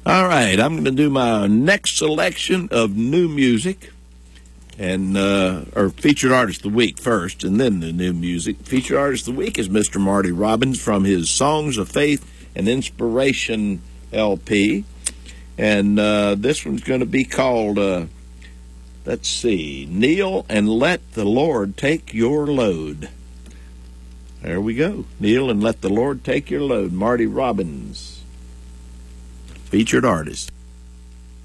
All right, I'm going to do my next selection of new music, and or featured artist of the week first, and then the new music. Featured artist of the week is Mr. Marty Robbins from his Songs of Faith and Inspiration LP, and this one's going to be called, let's see, Kneel and Let the Lord Take Your Load. There we go. Kneel and let the Lord take your load. Marty Robbins, featured artist.